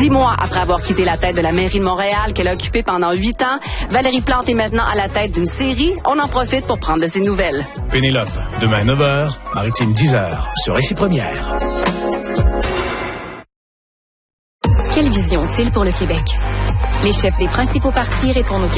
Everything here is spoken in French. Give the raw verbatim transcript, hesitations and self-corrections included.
Dix mois après avoir quitté la tête de la mairie de Montréal qu'elle a occupée pendant huit ans, Valérie Plante est maintenant à la tête d'une série. On en profite pour prendre de ses nouvelles. Pénélope, demain neuf heures, Maritime dix heures, sur Ici Première. Quelle vision ont-ils pour le Québec? Les chefs des principaux partis répondent aux questions.